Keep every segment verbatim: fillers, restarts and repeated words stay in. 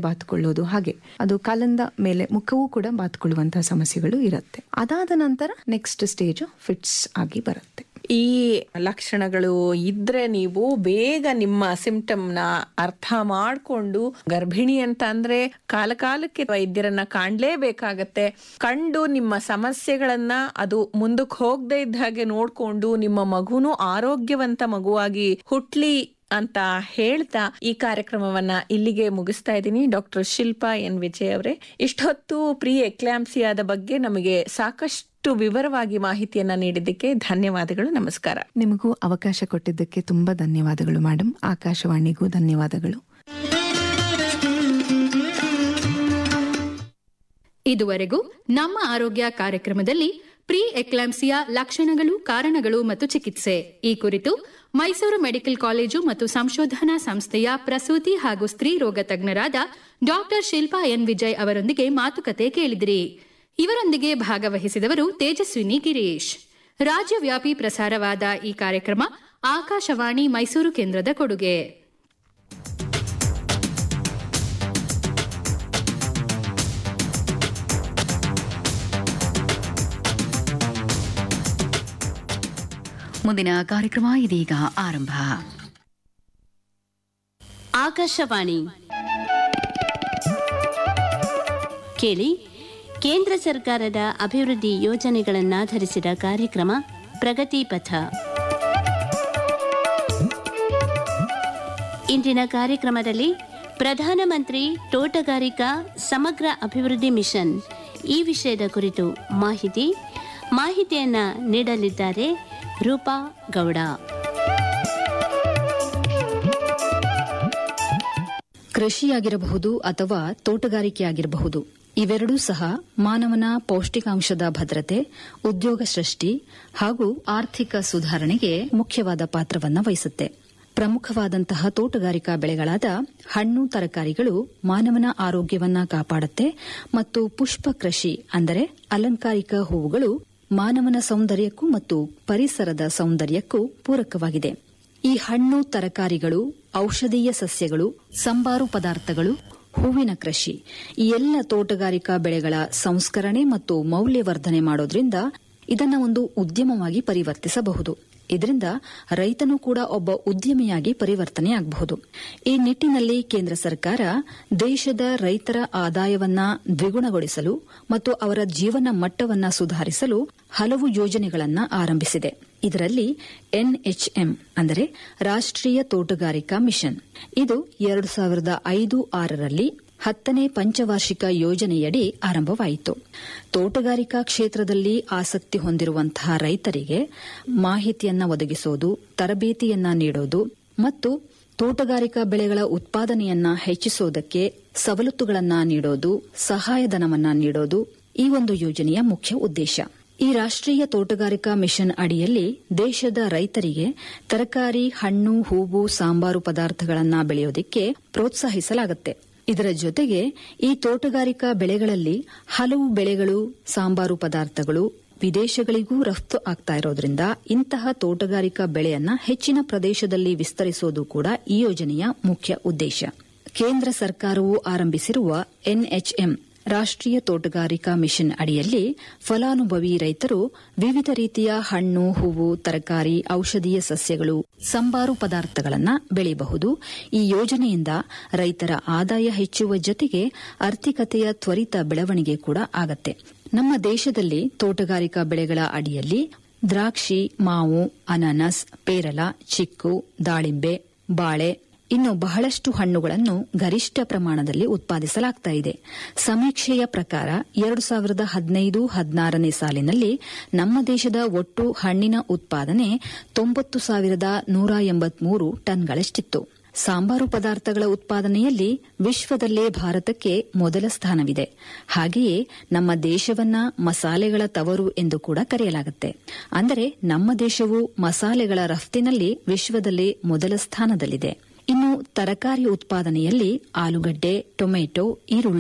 ಬಾತ್ಕೊಳ್ಳೋದು, ಹಾಗೆ ಅದು ಕಾಲಂದ ಮೇಲೆ ಮುಖವೂ ಕೂಡ ಬಾತ್ಕೊಳ್ಳುವಂತಹ ಸಮಸ್ಯೆಗಳು ಇರುತ್ತೆ. ಅದಾದ ನಂತರ ನೆಕ್ಸ್ಟ್ ಸ್ಟೇಜ್ ಫಿಟ್ಸ್ ಆಗಿ ಬರುತ್ತೆ. ಈ ಲಕ್ಷಣಗಳು ಇದ್ರೆ ನೀವು ಬೇಗ ನಿಮ್ಮ ಸಿಂಪ್ಟಮ್ನ ಅರ್ಥ ಮಾಡಿಕೊಂಡು ಗರ್ಭಿಣಿ ಅಂತ ಅಂದ್ರೆ ಕಾಲ ಕಾಲಕ್ಕೆ ವೈದ್ಯರನ್ನ ಕಾಣ್ಲೇಬೇಕಾಗತ್ತೆ. ಕಂಡು ನಿಮ್ಮ ಸಮಸ್ಯೆಗಳನ್ನ ಅದು ಮುಂದಕ್ಕೆ ಹೋಗದೆ ಇದ್ದ ಹಾಗೆ ನೋಡ್ಕೊಂಡು ನಿಮ್ಮ ಮಗುನು ಆರೋಗ್ಯವಂತ ಮಗುವಾಗಿ ಹುಟ್ಲಿ ಅಂತ ಹೇಳ್ತಾ ಈ ಕಾರ್ಯಕ್ರಮವನ್ನ ಇಲ್ಲಿಗೆ ಮುಗಿಸ್ತಾ ಇದ್ದೀನಿ. ಡಾಕ್ಟರ್ ಶಿಲ್ಪಾ ಎನ್ ವಿಜಯ್ ಅವರೇ, ಇಷ್ಟೊತ್ತು ಪ್ರೀ ಎಕ್ಲಾಂಪ್ಸಿಯಾದ ಬಗ್ಗೆ ನಮಗೆ ಸಾಕಷ್ಟು ವಿವರವಾಗಿ ಮಾಹಿತಿಯನ್ನ ನೀಡಿದ್ದಕ್ಕೆ ಧನ್ಯವಾದಗಳು. ನಮಸ್ಕಾರ. ನಿಮಗೂ ಅವಕಾಶ ಕೊಟ್ಟಿದ್ದಕ್ಕೆ ತುಂಬಾ ಧನ್ಯವಾದಗಳು ಮೇಡಮ್. ಆಕಾಶವಾಣಿಗೂ ಧನ್ಯವಾದಗಳು. ಇದುವರೆಗೂ ನಮ್ಮ ಆರೋಗ್ಯ ಕಾರ್ಯಕ್ರಮದಲ್ಲಿ ಪ್ರೀ ಎಕ್ಲಾಂಪ್ಸಿಯಾ ಲಕ್ಷಣಗಳು, ಕಾರಣಗಳು ಮತ್ತು ಚಿಕಿತ್ಸೆ ಈ ಕುರಿತು ಮೈಸೂರು ಮೆಡಿಕಲ್ ಕಾಲೇಜು ಮತ್ತು ಸಂಶೋಧನಾ ಸಂಸ್ಥೆಯ ಪ್ರಸೂತಿ ಹಾಗೂ ಸ್ತ್ರೀ ರೋಗ ತಜ್ಞರಾದ ಡಾಕ್ಟರ್ ಶಿಲ್ಪಾ ಎನ್ ವಿಜಯ್ ಅವರೊಂದಿಗೆ ಮಾತುಕತೆ ಕೇಳಿದಿರಿ. ಇವರೊಂದಿಗೆ ಭಾಗವಹಿಸಿದವರು ತೇಜಸ್ವಿನಿ ಗಿರೀಶ್. ರಾಜ್ಯವ್ಯಾಪಿ ಪ್ರಸಾರವಾದ ಈ ಕಾರ್ಯಕ್ರಮ ಆಕಾಶವಾಣಿ ಮೈಸೂರು ಕೇಂದ್ರದ ಕೊಡುಗೆ. ಮುಂದಿನ ಕಾರ್ಯಕ್ರಮ ಇದೀಗ ಆರಂಭ. ಆಕಾಶವಾಣಿ ಕೇಳಿ, ಕೇಂದ್ರ ಸರ್ಕಾರದ ಅಭಿವೃದ್ಧಿ ಯೋಜನೆಗಳನ್ನಾಧರಿಸಿದ ಕಾರ್ಯಕ್ರಮ ಪ್ರಗತಿ ಪಥ. ಇಂದಿನ ಕಾರ್ಯಕ್ರಮದಲ್ಲಿ ಪ್ರಧಾನಮಂತ್ರಿ ತೋಟಗಾರಿಕಾ ಸಮಗ್ರ ಅಭಿವೃದ್ಧಿ ಮಿಷನ್ ಈ ವಿಷಯದ ಕುರಿತು ಮಾಹಿತಿ ಮಾಹಿತಿಯನ್ನ ನೀಡಲಿದ್ದಾರೆ ರೂಪಾ ಗೌಡ. ಕೃಷಿಯಾಗಿರಬಹುದು ಅಥವಾ ತೋಟಗಾರಿಕೆಯಾಗಿರಬಹುದು, ಇವೆರಡೂ ಸಹ ಮಾನವನ ಪೌಷ್ಟಿಕಾಂಶದ ಭದ್ರತೆ, ಉದ್ಯೋಗ ಸೃಷ್ಟಿ ಹಾಗೂ ಆರ್ಥಿಕ ಸುಧಾರಣೆಗೆ ಮುಖ್ಯವಾದ ಪಾತ್ರವನ್ನು ವಹಿಸುತ್ತೆ. ಪ್ರಮುಖವಾದಂತಹ ತೋಟಗಾರಿಕಾ ಬೆಳೆಗಳಾದ ಹಣ್ಣು, ತರಕಾರಿಗಳು ಮಾನವನ ಆರೋಗ್ಯವನ್ನ ಕಾಪಾಡುತ್ತೆ ಮತ್ತು ಪುಷ್ಪ ಕೃಷಿ ಅಂದರೆ ಅಲಂಕಾರಿಕ ಹೂವುಗಳು ಮಾನವನ ಸೌಂದರ್ಯಕ್ಕೂ ಮತ್ತು ಪರಿಸರದ ಸೌಂದರ್ಯಕ್ಕೂ ಪೂರಕವಾಗಿದೆ. ಈ ಹಣ್ಣು, ತರಕಾರಿಗಳು, ಔಷಧೀಯ ಸಸ್ಯಗಳು, ಸಂಬಾರು ಪದಾರ್ಥಗಳು, ಹೂವಿನ ಕೃಷಿ ಈ ಎಲ್ಲ ತೋಟಗಾರಿಕಾ ಬೆಳೆಗಳ ಸಂಸ್ಕರಣೆ ಮತ್ತು ಮೌಲ್ಯವರ್ಧನೆ ಮಾಡೋದ್ರಿಂದ ಇದನ್ನ ಒಂದು ಉದ್ಯಮವಾಗಿ ಪರಿವರ್ತಿಸಬಹುದು. ಇದರಿಂದ ರೈತನೂ ಕೂಡ ಒಬ್ಬ ಉದ್ಯಮಿಯಾಗಿ ಪರಿವರ್ತನೆಯಾಗಬಹುದು. ಈ ನಿಟ್ಟಿನಲ್ಲಿ ಕೇಂದ್ರ ಸರ್ಕಾರ ದೇಶದ ರೈತರ ಆದಾಯವನ್ನ ದ್ವಿಗುಣಗೊಳಿಸಲು ಮತ್ತು ಅವರ ಜೀವನ ಮಟ್ಟವನ್ನ ಸುಧಾರಿಸಲು ಹಲವು ಯೋಜನೆಗಳನ್ನು ಆರಂಭಿಸಿದೆ. ಇದರಲ್ಲಿ ಎನ್ಎಚ್ಎಂ ಅಂದರೆ ರಾಷ್ಟ್ರೀಯ ತೋಟಗಾರಿಕಾ ಮಿಷನ್, ಇದು ಎರಡು ಸಾವಿರದ ಐದು ಆರರಲ್ಲಿ ಹತ್ತನೇ ಪಂಚವಾರ್ಷಿಕ ಯೋಜನೆಯಡಿ ಆರಂಭವಾಯಿತು. ತೋಟಗಾರಿಕಾ ಕ್ಷೇತ್ರದಲ್ಲಿ ಆಸಕ್ತಿ ಹೊಂದಿರುವಂತಹ ರೈತರಿಗೆ ಮಾಹಿತಿಯನ್ನ ಒದಗಿಸೋದು, ತರಬೇತಿಯನ್ನ ನೀಡೋದು ಮತ್ತು ತೋಟಗಾರಿಕಾ ಬೆಳೆಗಳ ಉತ್ಪಾದನೆಯನ್ನ ಹೆಚ್ಚಿಸೋದಕ್ಕೆ ಸವಲತ್ತುಗಳನ್ನ ನೀಡೋದು, ಸಹಾಯಧನವನ್ನ ನೀಡೋದು ಈ ಒಂದು ಯೋಜನೆಯ ಮುಖ್ಯ ಉದ್ದೇಶ. ಈ ರಾಷ್ಟ್ರೀಯ ತೋಟಗಾರಿಕಾ ಮಿಷನ್ ಅಡಿಯಲ್ಲಿ ದೇಶದ ರೈತರಿಗೆ ತರಕಾರಿ, ಹಣ್ಣು, ಹೂವು, ಸಾಂಬಾರು ಪದಾರ್ಥಗಳನ್ನು ಬೆಳೆಯೋದಕ್ಕೆ ಪ್ರೋತ್ಸಾಹಿಸಲಾಗುತ್ತೆ. ಇದರ ಜೊತೆಗೆ ಈ ತೋಟಗಾರಿಕಾ ಬೆಳೆಗಳಲ್ಲಿ ಹಲವು ಬೆಳೆಗಳು, ಸಾಂಬಾರು ಪದಾರ್ಥಗಳು ವಿದೇಶಗಳಿಗೂ ರಫ್ತು ಆಗ್ತಾ ಇರೋದ್ರಿಂದ ಇಂತಹ ತೋಟಗಾರಿಕಾ ಬೆಳೆಯನ್ನ ಹೆಚ್ಚಿನ ಪ್ರದೇಶದಲ್ಲಿ ವಿಸ್ತರಿಸೋದು ಕೂಡ ಈ ಯೋಜನೆಯ ಮುಖ್ಯ ಉದ್ದೇಶ. ಕೇಂದ್ರ ಸರ್ಕಾರವು ಆರಂಭಿಸಿರುವ ಎನ್ಎಚ್ಎಂ ರಾಷ್ಟ್ರೀಯ ತೋಟಗಾರಿಕಾ ಮಿಷನ್ ಅಡಿಯಲ್ಲಿ ಫಲಾನುಭವಿ ರೈತರು ವಿವಿಧ ರೀತಿಯ ಹಣ್ಣು, ಹೂವು, ತರಕಾರಿ, ಔಷಧೀಯ ಸಸ್ಯಗಳು, ಸಂಬಾರು ಪದಾರ್ಥಗಳನ್ನು ಬೆಳೆಯಬಹುದು. ಈ ಯೋಜನೆಯಿಂದ ರೈತರ ಆದಾಯ ಹೆಚ್ಚುವ ಜೊತೆಗೆ ಆರ್ಥಿಕತೆಯ ತ್ವರಿತ ಬೆಳವಣಿಗೆ ಕೂಡ ಆಗತ್ತೆ. ನಮ್ಮ ದೇಶದಲ್ಲಿ ತೋಟಗಾರಿಕಾ ಬೆಳೆಗಳ ಅಡಿಯಲ್ಲಿ ದ್ರಾಕ್ಷಿ, ಮಾವು, ಅನಾನಸ್, ಪೇರಲ, ಚಿಕ್ಕು, ದಾಳಿಂಬೆ, ಬಾಳೆ ಇನ್ನು ಬಹಳಷ್ಟು ಹಣ್ಣುಗಳನ್ನು ಗರಿಷ್ಠ ಪ್ರಮಾಣದಲ್ಲಿ ಉತ್ಪಾದಿಸಲಾಗ್ತಾ ಇದೆ. ಸಮೀಕ್ಷೆಯ ಪ್ರಕಾರ ಎರಡು ಸಾವಿರದ ಹದಿನೈದು ಹದಿನಾರನೇ ಸಾಲಿನಲ್ಲಿ ನಮ್ಮ ದೇಶದ ಒಟ್ಟು ಹಣ್ಣಿನ ಉತ್ಪಾದನೆ ತೊಂಬತ್ತು ಸಾವಿರದ ನೂರ ಎಂಬತ್ಮೂರು ಟನ್ಗಳಷ್ಟಿತ್ತು. ಸಾಂಬಾರು ಪದಾರ್ಥಗಳ ಉತ್ಪಾದನೆಯಲ್ಲಿ ವಿಶ್ವದಲ್ಲೇ ಭಾರತಕ್ಕೆ ಮೊದಲ ಸ್ಥಾನವಿದೆ. ಹಾಗೆಯೇ ನಮ್ಮ ದೇಶವನ್ನ ಮಸಾಲೆಗಳ ತವರು ಎಂದು ಕೂಡ ಕರೆಯಲಾಗುತ್ತೆ. ಅಂದರೆ ನಮ್ಮ ದೇಶವು ಮಸಾಲೆಗಳ ರಫ್ತಿನಲ್ಲಿ ವಿಶ್ವದಲ್ಲೇ ಮೊದಲ ಸ್ಥಾನದಲ್ಲಿದೆ. ಇನ್ನು ತರಕಾರಿ ಉತ್ಪಾದನೆಯಲ್ಲಿ ಆಲೂಗಡ್ಡೆ, ಟೊಮೆಟೊ, ಈರುಳ್ಳಿ,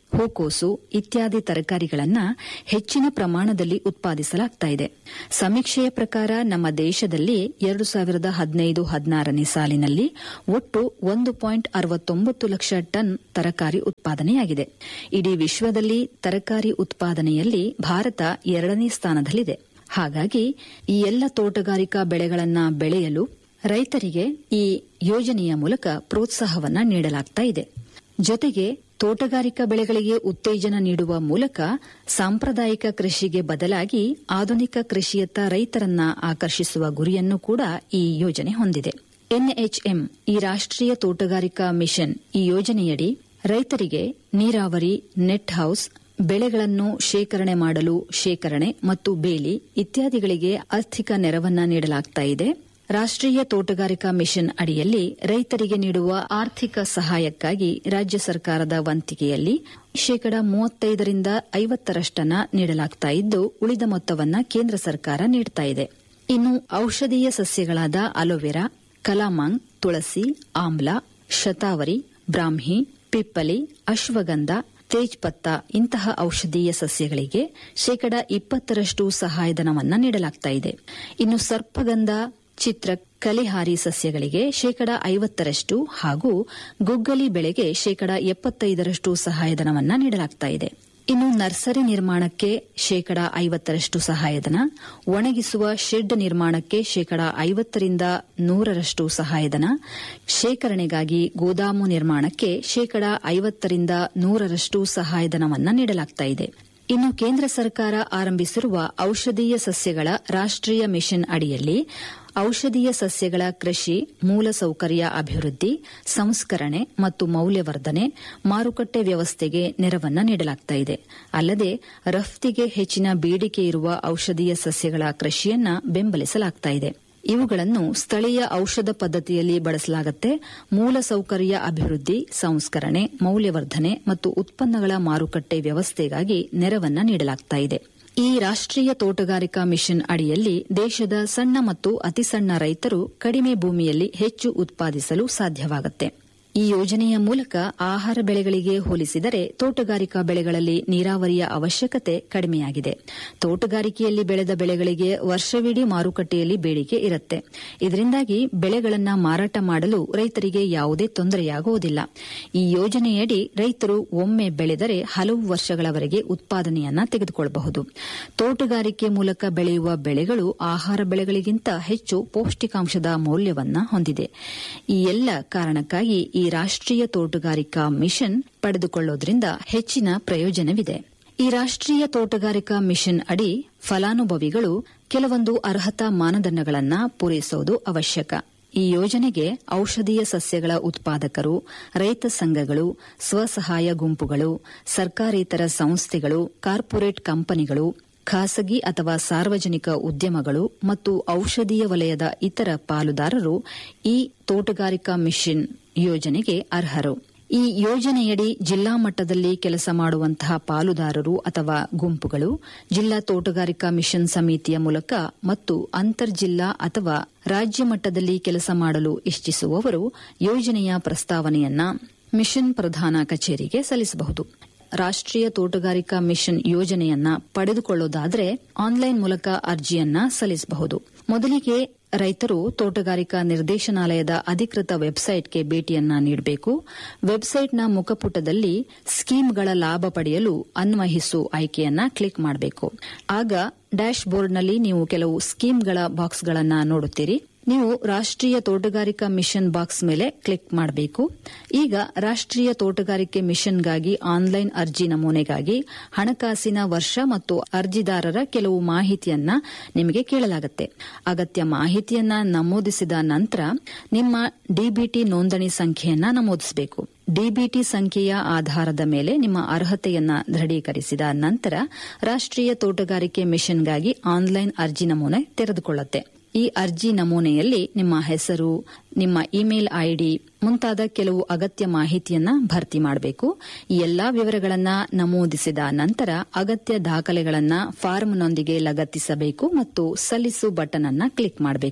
ಹೂಕೋಸು ಇತ್ಯಾದಿ ತರಕಾರಿಗಳನ್ನು ಹೆಚ್ಚಿನ ಪ್ರಮಾಣದಲ್ಲಿ ಉತ್ಪಾದಿಸಲಾಗ್ತಾ ಇದೆ. ಸಮೀಕ್ಷೆಯ ಪ್ರಕಾರ ನಮ್ಮ ದೇಶದಲ್ಲಿ ಎರಡು ಸಾವಿರದ ಹದಿನೈದು ಹದಿನಾರನೇ ಸಾಲಿನಲ್ಲಿ ಒಟ್ಟು ಒಂದು ಪಾಯಿಂಟ್ ಅರವತ್ತೊಂಬತ್ತು ಲಕ್ಷ ಟನ್ ತರಕಾರಿ ಉತ್ಪಾದನೆಯಾಗಿದೆ. ಇಡೀ ವಿಶ್ವದಲ್ಲಿ ತರಕಾರಿ ಉತ್ಪಾದನೆಯಲ್ಲಿ ಭಾರತ ಎರಡನೇ ಸ್ಥಾನದಲ್ಲಿದೆ. ಹಾಗಾಗಿ ಈ ಎಲ್ಲ ತೋಟಗಾರಿಕಾ ಬೆಳೆಗಳನ್ನು ಬೆಳೆಯಲು ರೈತರಿಗೆ ಈ ಯೋಜನೆಯ ಮೂಲಕ ಪ್ರೋತ್ಸಾಹವನ್ನ ನೀಡಲಾಗ್ತಾ ಇದೆ. ಜೊತೆಗೆ ತೋಟಗಾರಿಕಾ ಬೆಳೆಗಳಿಗೆ ಉತ್ತೇಜನ ನೀಡುವ ಮೂಲಕ ಸಾಂಪ್ರದಾಯಿಕ ಕೃಷಿಗೆ ಬದಲಾಗಿ ಆಧುನಿಕ ಕೃಷಿಯತ್ತ ರೈತರನ್ನ ಆಕರ್ಷಿಸುವ ಗುರಿಯನ್ನು ಕೂಡ ಈ ಯೋಜನೆ ಹೊಂದಿದೆ. ಎನ್ಎಚ್ಎಂ ಈ ರಾಷ್ಟ್ರೀಯ ತೋಟಗಾರಿಕಾ ಮಿಷನ್ ಈ ಯೋಜನೆಯಡಿ ರೈತರಿಗೆ ನೀರಾವರಿ, ನೆಟ್ ಹೌಸ್, ಬೆಳೆಗಳನ್ನು ಶೇಖರಣೆ ಮಾಡಲು ಶೇಖರಣೆ ಮತ್ತು ಬೇಲಿ ಇತ್ಯಾದಿಗಳಿಗೆ ಆರ್ಥಿಕ ನೆರವನ್ನ ನೀಡಲಾಗ್ತಾ ಇದೆ. ರಾಷ್ಟ್ರೀಯ ತೋಟಗಾರಿಕಾ ಮಿಷನ್ ಅಡಿಯಲ್ಲಿ ರೈತರಿಗೆ ನೀಡುವ ಆರ್ಥಿಕ ಸಹಾಯಕ್ಕಾಗಿ ರಾಜ್ಯ ಸರ್ಕಾರದ ವಂತಿಗೆಯಲ್ಲಿ ಶೇಕಡಾ ಮೂವತ್ತೈದರಿಂದ ಐವತ್ತರಷ್ಟನ್ನ ನೀಡಲಾಗ್ತಾ ಇದ್ದು, ಉಳಿದ ಮೊತ್ತವನ್ನ ಕೇಂದ್ರ ಸರ್ಕಾರ ನೀಡುತ್ತಾ ಇದೆ. ಇನ್ನು ಔಷಧೀಯ ಸಸ್ಯಗಳಾದ ಅಲೋವೆರಾ, ಕಲಾಮಾಂಗ್, ತುಳಸಿ, ಆಮ್ಲ, ಶತಾವರಿ, ಬ್ರಾಹ್ಮಿ, ಪಿಪ್ಪಲಿ, ಅಶ್ವಗಂಧ, ತೇಜ್ಪತ್ತ ಇಂತಹ ಔಷಧೀಯ ಸಸ್ಯಗಳಿಗೆ ಶೇಕಡಾ ಇಪ್ಪತ್ತರಷ್ಟು ಸಹಾಯಧನವನ್ನ ನೀಡಲಾಗ್ತಾ ಇದೆ. ಇನ್ನು ಸರ್ಪಗಂಧ, ಚಿತ್ರ, ಕಲಿಹಾರಿ ಸಸ್ಯಗಳಿಗೆ ಶೇಕಡಾ ಐವತ್ತರಷ್ಟು ಹಾಗೂ ಗುಗ್ಗಲಿ ಬೆಳೆಗೆ ಶೇಕಡಾ ಎಪ್ಪತ್ತೈದರಷ್ಟು ಸಹಾಯಧನವನ್ನ ನೀಡಲಾಗ್ತಾ ಇದೆ. ಇನ್ನು ನರ್ಸರಿ ನಿರ್ಮಾಣಕ್ಕೆ ಶೇಕಡಾ ಐವತ್ತರಷ್ಟು ಸಹಾಯಧನ, ಒಣಗಿಸುವ ಶೆಡ್ ನಿರ್ಮಾಣಕ್ಕೆ ಶೇಕಡಾ ಐವತ್ತರಿಂದ ನೂರರಷ್ಟು ಸಹಾಯಧನ, ಶೇಖರಣೆಗಾಗಿ ಗೋದಾಮು ನಿರ್ಮಾಣಕ್ಕೆ ಶೇಕಡಾ ಐವತ್ತರಿಂದ ನೂರರಷ್ಟು ಸಹಾಯಧನವನ್ನ ನೀಡಲಾಗ್ತಾ ಇದೆ. ಇನ್ನು ಕೇಂದ್ರ ಸರ್ಕಾರ ಆರಂಭಿಸಿರುವ ಔಷಧೀಯ ಸಸ್ಯಗಳ ರಾಷ್ಟ್ರೀಯ ಮಿಷನ್ ಅಡಿಯಲ್ಲಿ ಔಷಧೀಯ ಸಸ್ಯಗಳ ಕೃಷಿ, ಮೂಲಸೌಕರ್ಯ ಅಭಿವೃದ್ಧಿ, ಸಂಸ್ಕರಣೆ ಮತ್ತು ಮೌಲ್ಯವರ್ಧನೆ, ಮಾರುಕಟ್ಟೆ ವ್ಯವಸ್ಥೆಗೆ ನೆರವನ್ನ ನೀಡಲಾಗ್ತಾ ಇದೆ. ಅಲ್ಲದೆ ರಫ್ತಿಗೆ ಹೆಚ್ಚಿನ ಬೇಡಿಕೆ ಇರುವ ಔಷಧೀಯ ಸಸ್ಯಗಳ ಕೃಷಿಯನ್ನ ಬೆಂಬಲಿಸಲಾಗ್ತಾ ಇದೆ. ಇವುಗಳನ್ನು ಸ್ಥಳೀಯ ಔಷಧ ಪದ್ಧತಿಯಲ್ಲಿ ಬಳಸಲಾಗುತ್ತೆ. ಮೂಲಸೌಕರ್ಯ ಅಭಿವೃದ್ಧಿ, ಸಂಸ್ಕರಣೆ, ಮೌಲ್ಯವರ್ಧನೆ ಮತ್ತು ಉತ್ಪನ್ನಗಳ ಮಾರುಕಟ್ಟೆ ವ್ಯವಸ್ಥೆಗಾಗಿ ನೆರವನ್ನ ನೀಡಲಾಗ್ತಾ ಇದೆ. ಈ ರಾಷ್ಟ್ರೀಯ ತೋಟಗಾರಿಕಾ ಮಿಷನ್ ಅಡಿಯಲ್ಲಿ ದೇಶದ ಸಣ್ಣ ಮತ್ತು ಅತಿಸಣ್ಣ ರೈತರು ಕಡಿಮೆ ಭೂಮಿಯಲ್ಲಿ ಹೆಚ್ಚು ಉತ್ಪಾದಿಸಲು ಸಾಧ್ಯವಾಗುತ್ತೆ. ಈ ಯೋಜನೆಯ ಮೂಲಕ ಆಹಾರ ಬೆಳೆಗಳಿಗೆ ಹೋಲಿಸಿದರೆ ತೋಟಗಾರಿಕಾ ಬೆಳೆಗಳಲ್ಲಿ ನೀರಾವರಿಯ ಅವಶ್ಯಕತೆ ಕಡಿಮೆಯಾಗಿದೆ. ತೋಟಗಾರಿಕೆಯಲ್ಲಿ ಬೆಳೆದ ಬೆಳೆಗಳಿಗೆ ವರ್ಷವಿಡೀ ಮಾರುಕಟ್ಟೆಯಲ್ಲಿ ಬೇಡಿಕೆ ಇರುತ್ತೆ. ಇದರಿಂದಾಗಿ ಬೆಳೆಗಳನ್ನು ಮಾರಾಟ ಮಾಡಲು ರೈತರಿಗೆ ಯಾವುದೇ ತೊಂದರೆಯಾಗುವುದಿಲ್ಲ. ಈ ಯೋಜನೆಯಡಿ ರೈತರು ಒಮ್ಮೆ ಬೆಳೆದರೆ ಹಲವು ವರ್ಷಗಳವರೆಗೆ ಉತ್ಪಾದನೆಯನ್ನ ತೆಗೆದುಕೊಳ್ಳಬಹುದು. ತೋಟಗಾರಿಕೆ ಮೂಲಕ ಬೆಳೆಯುವ ಬೆಳೆಗಳು ಆಹಾರ ಬೆಳೆಗಳಿಗಿಂತ ಹೆಚ್ಚು ಪೌಷ್ಟಿಕಾಂಶದ ಮೌಲ್ಯವನ್ನ ಹೊಂದಿದೆ. ಈ ಎಲ್ಲ ಕಾರಣಕ್ಕಾಗಿ ಈ ರಾಷ್ಟ್ರೀಯ ತೋಟಗಾರಿಕಾ ಮಿಷನ್ ಪಡೆದುಕೊಳ್ಳೋದ್ರಿಂದ ಹೆಚ್ಚಿನ ಪ್ರಯೋಜನವಿದೆ. ಈ ರಾಷ್ಟ್ರೀಯ ತೋಟಗಾರಿಕಾ ಮಿಷನ್ ಅಡಿ ಫಲಾನುಭವಿಗಳು ಕೆಲವೊಂದು ಅರ್ಹತಾ ಮಾನದಂಡಗಳನ್ನು ಪೂರೈಸುವುದು ಅವಶ್ಯಕ. ಈ ಯೋಜನೆಗೆ ಔಷಧೀಯ ಸಸ್ಯಗಳ ಉತ್ಪಾದಕರು, ರೈತ ಸಂಘಗಳು, ಸ್ವಸಹಾಯ ಗುಂಪುಗಳು, ಸರ್ಕಾರೇತರ ಸಂಸ್ಥೆಗಳು, ಕಾರ್ಪೊರೇಟ್ ಕಂಪನಿಗಳು, ಖಾಸಗಿ ಅಥವಾ ಸಾರ್ವಜನಿಕ ಉದ್ಯಮಗಳು ಮತ್ತು ಔಷಧೀಯ ವಲಯದ ಇತರ ಪಾಲುದಾರರು ಈ ತೋಟಗಾರಿಕಾ ಮಿಷನ್ ಯೋಜನೆಗೆ ಅರ್ಹರು. ಈ ಯೋಜನೆಯಡಿ ಜಿಲ್ಲಾ ಮಟ್ಟದಲ್ಲಿ ಕೆಲಸ ಮಾಡುವಂತಹ ಪಾಲುದಾರರು ಅಥವಾ ಗುಂಪುಗಳು ಜಿಲ್ಲಾ ತೋಟಗಾರಿಕಾ ಮಿಷನ್ ಸಮಿತಿಯ ಮೂಲಕ ಮತ್ತು ಅಂತರ್ಜಿಲ್ಲಾ ಅಥವಾ ರಾಜ್ಯ ಮಟ್ಟದಲ್ಲಿ ಕೆಲಸ ಮಾಡಲು ಇಚ್ಛಿಸುವವರು ಯೋಜನೆಯ ಪ್ರಸ್ತಾವನೆಯನ್ನ ಮಿಷನ್ ಪ್ರಧಾನ ಕಚೇರಿಗೆ ಸಲ್ಲಿಸಬಹುದು. ರಾಷ್ಟ್ರೀಯ ತೋಟಗಾರಿಕಾ ಮಿಷನ್ ಯೋಜನೆಯನ್ನ ಪಡೆದುಕೊಳ್ಳುವುದಾದರೆ ಆನ್ಲೈನ್ ಮೂಲಕ ಅರ್ಜಿಯನ್ನ ಸಲ್ಲಿಸಬಹುದು. ಮೊದಲಿಗೆ ರೈತರು ತೋಟಗಾರಿಕಾ ನಿರ್ದೇಶನಾಲಯದ ಅಧಿಕೃತ ವೆಬ್ಸೈಟ್ಗೆ ಭೇಟಿಯನ್ನ ನೀಡಬೇಕು. ವೆಬ್ಸೈಟ್ನ ಮುಖಪುಟದಲ್ಲಿ ಸ್ಕೀಮ್ಗಳ ಲಾಭ ಪಡೆಯಲು ಅನ್ವಯಿಸು ಆಯ್ಕೆಯನ್ನ ಕ್ಲಿಕ್ ಮಾಡಬೇಕು. ಆಗ ಡ್ಯಾಶ್ ಬೋರ್ಡ್ನಲ್ಲಿ ನೀವು ಕೆಲವು ಸ್ಕೀಮ್ಗಳ ಬಾಕ್ಸ್ಗಳನ್ನು ನೋಡುತ್ತೀರಿ. ನೀವು ರಾಷ್ಟ್ರೀಯ ತೋಟಗಾರಿಕಾ ಮಿಷನ್ ಬಾಕ್ಸ್ ಮೇಲೆ ಕ್ಲಿಕ್ ಮಾಡಬೇಕು. ಈಗ ರಾಷ್ಟ್ರೀಯ ತೋಟಗಾರಿಕೆ ಮಿಷನ್ಗಾಗಿ ಆನ್ಲೈನ್ ಅರ್ಜಿ ನಮೂನೆಗಾಗಿ ಹಣಕಾಸಿನ ವರ್ಷ ಮತ್ತು ಅರ್ಜಿದಾರರ ಕೆಲವು ಮಾಹಿತಿಯನ್ನ ನಿಮಗೆ ಕೇಳಲಾಗುತ್ತೆ. ಅಗತ್ಯ ಮಾಹಿತಿಯನ್ನ ನಮೂದಿಸಿದ ನಂತರ ನಿಮ್ಮ ಡಿಬಿಟಿ ನೋಂದಣಿ ಸಂಖ್ಯೆಯನ್ನ ನಮೂದಿಸಬೇಕು. ಡಿಬಿಟಿ ಸಂಖ್ಯೆಯ ಆಧಾರದ ಮೇಲೆ ನಿಮ್ಮ ಅರ್ಹತೆಯನ್ನ ದೃಢೀಕರಿಸಿದ ನಂತರ ರಾಷ್ಟ್ರೀಯ ತೋಟಗಾರಿಕೆ ಮಿಷನ್ಗಾಗಿ ಆನ್ಲೈನ್ ಅರ್ಜಿ ನಮೂನೆ ತೆರೆದುಕೊಳ್ಳುತ್ತೆ. ಈ ಅರ್ಜಿ ನಮೂನೆಯಲ್ಲಿ ನಿಮ್ಮ ಹೆಸರು, ನಿಮ್ಮ ಇಮೇಲ್ ಐಡಿ ಮುಂತಾದ ಕೆಲವು ಅಗತ್ಯ ಮಾಹಿತಿಯನ್ನ ಭರ್ತಿ ಮಾಡಬೇಕು. ಈ ಎಲ್ಲಾ ವಿವರಗಳನ್ನ ನಮೂದಿಸಿದ ನಂತರ ಅಗತ್ಯ ದಾಖಲೆಗಳನ್ನ ಫಾರ್ಮ್ನೊಂದಿಗೆ ಲಗತ್ತಿಸಬೇಕು ಮತ್ತು ಸಲ್ಲಿಸು ಬಟನ್ ಅನ್ನ ಕ್ಲಿಕ್ ಮಾಡಬೇಕು.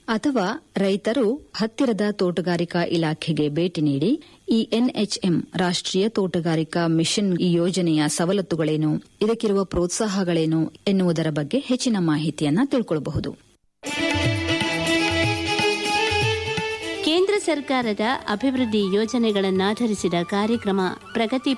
ಅಥವಾ ರೈತರು ಹತ್ತಿರದ ತೋಟಗಾರಿಕಾ ಇಲಾಖೆಗೆ ಭೇಟಿ ನೀಡಿ ಈ ಎನ್ಎಚ್ಎಂ ರಾಷ್ಟ್ರೀಯ ತೋಟಗಾರಿಕಾ ಮಿಷನ್ ಈ ಯೋಜನೆಯ ಸವಲತ್ತುಗಳೇನು, ಇದಕ್ಕಿರುವ ಪ್ರೋತ್ಸಾಹಗಳೇನು ಎನ್ನುವುದರ ಬಗ್ಗೆ ಹೆಚ್ಚಿನ ಮಾಹಿತಿಯನ್ನ ತಿಳ್ಕೊಳ್ಳಬಹುದು. ಕೇಂದ್ರ ಸರ್ಕಾರದ ಅಭಿವೃದ್ಧಿ ಯೋಜನೆಗಳನ್ನಾಧರಿಸಿದ ಕಾರ್ಯಕ್ರಮ ಪ್ರಗತಿ